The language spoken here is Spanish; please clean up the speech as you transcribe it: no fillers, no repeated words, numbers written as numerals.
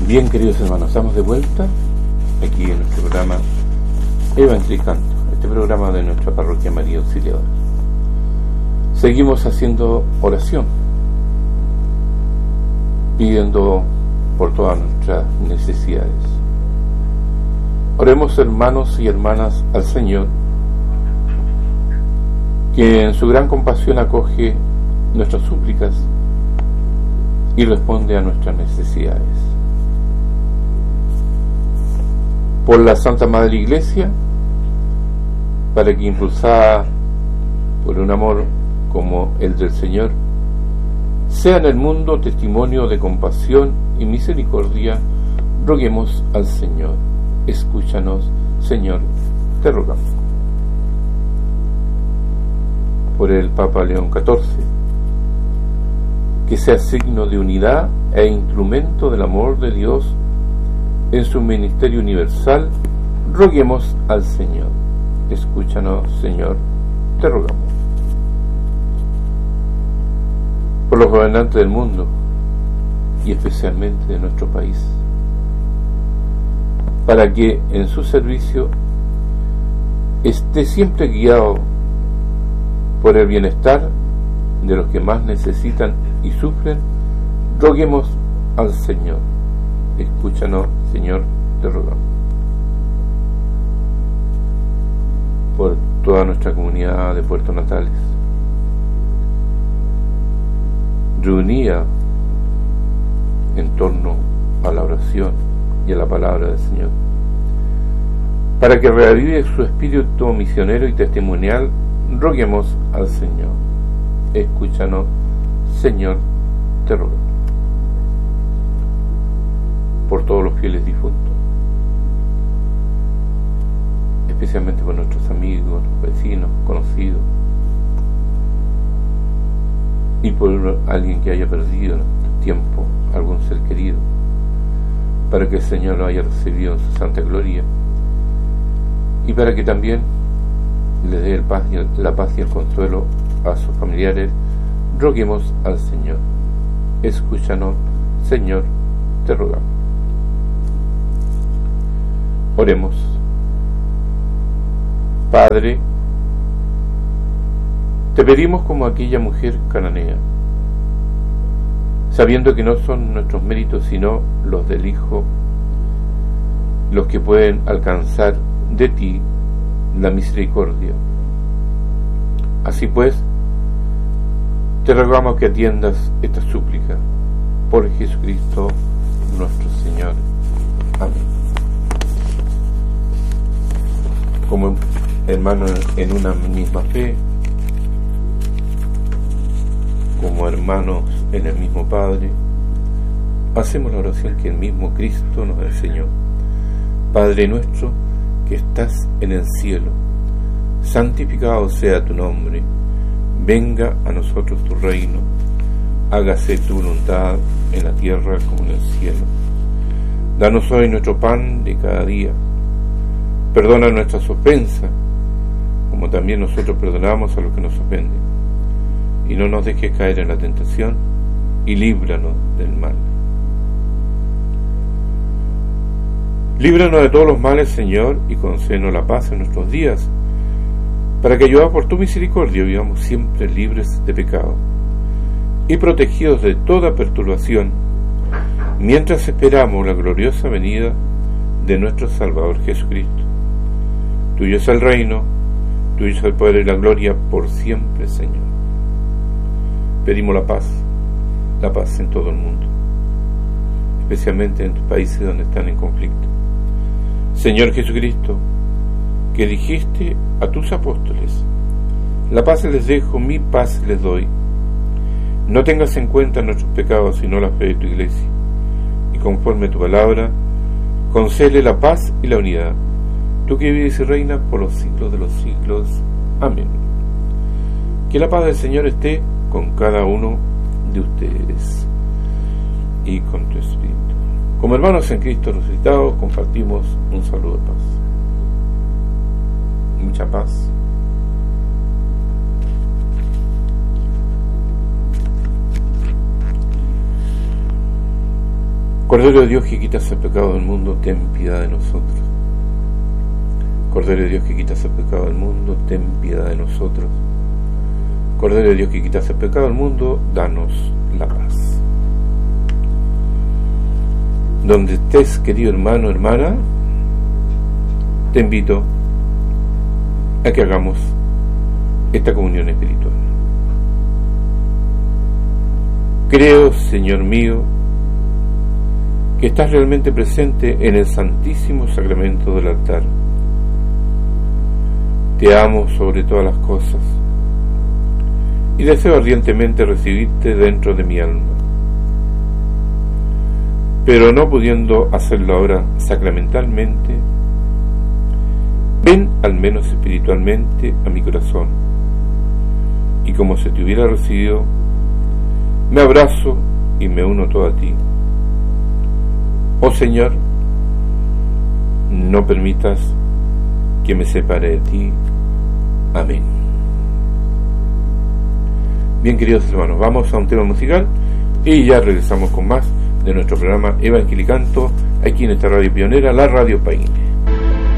Bien, queridos hermanos, estamos de vuelta aquí en nuestro programa Evangelicando, este programa de nuestra parroquia María Auxiliadora. Seguimos haciendo oración, pidiendo por todas nuestras necesidades. Oremos, hermanos y hermanas, al Señor, que en su gran compasión acoge nuestras súplicas y responde a nuestras necesidades. Por la Santa Madre Iglesia, para que, impulsada por un amor como el del Señor, sea en el mundo testimonio de compasión y misericordia, roguemos al Señor. Escúchanos, Señor, te rogamos. Por el Papa León XIV, que sea signo de unidad e instrumento del amor de Dios en su ministerio universal, roguemos al Señor. Escúchanos, Señor, te rogamos. Por los gobernantes del mundo y especialmente de nuestro país, para que en su servicio esté siempre guiado por el bienestar de los que más necesitan y sufren, roguemos al Señor. Escúchanos, Señor, te rogamos. Por toda nuestra comunidad de Puerto Natales, reunida en torno a la oración y a la palabra del Señor, para que reavive su espíritu misionero y testimonial, roguemos al Señor. Escúchanos, Señor, te rogamos. Por todos los fieles difuntos, especialmente por nuestros amigos, vecinos, conocidos, y por alguien que haya perdido en este tiempo algún ser querido, para que el Señor lo haya recibido en su santa gloria, y para que también le dé la paz y el consuelo a sus familiares, roguemos al Señor. Escúchanos, Señor, te rogamos. Oremos. Padre, te pedimos como aquella mujer cananea, sabiendo que no son nuestros méritos sino los del Hijo los que pueden alcanzar de ti la misericordia. Así pues, te rogamos que atiendas esta súplica por Jesucristo nuestro Señor. Amén. Como hermanos en una misma fe, como hermanos en el mismo Padre, hacemos la oración que el mismo Cristo nos enseñó. Padre nuestro que estás en el cielo, santificado sea tu nombre, venga a nosotros tu reino, hágase tu voluntad en la tierra como en el cielo. Danos hoy nuestro pan de cada día. Perdona nuestras ofensas, como también nosotros perdonamos a los que nos ofenden. Y no nos dejes caer en la tentación, y líbranos del mal. Líbranos de todos los males, Señor, y concédenos la paz en nuestros días, para que, ayudados por tu misericordia, vivamos siempre libres de pecado y protegidos de toda perturbación, mientras esperamos la gloriosa venida de nuestro Salvador Jesucristo. Tuyo es el reino, tuyo es el poder y la gloria por siempre, Señor. Pedimos la paz en todo el mundo, especialmente en los países donde están en conflicto. Señor Jesucristo, que dijiste a tus apóstoles: la paz les dejo, mi paz les doy. No tengas en cuenta nuestros pecados, sino la fe de tu Iglesia, y conforme a tu palabra, concédele la paz y la unidad. Tú que vives y reinas por los siglos de los siglos. Amén. Que la paz del Señor esté con cada uno de ustedes y con tu espíritu. Como hermanos en Cristo resucitados, compartimos un saludo de paz. Mucha paz. Cordero de Dios que quitas el pecado del mundo, ten piedad de nosotros. Cordero de Dios que quitas el pecado del mundo, ten piedad de nosotros. Cordero de Dios que quitas el pecado del mundo, danos la paz. Donde estés, querido hermano, hermana, te invito a que hagamos esta comunión espiritual. Creo, Señor mío, que estás realmente presente en el santísimo sacramento del altar. Te amo sobre todas las cosas y deseo ardientemente recibirte dentro de mi alma. Pero no pudiendo hacerlo ahora sacramentalmente, ven al menos espiritualmente a mi corazón y como si te hubiera recibido, me abrazo y me uno todo a ti. Oh Señor, no permitas que me separe de ti. Amén. Bien, queridos hermanos, vamos a un tema musical y ya regresamos con más de nuestro programa Evangelicanto aquí en esta radio pionera, la Radio Paine.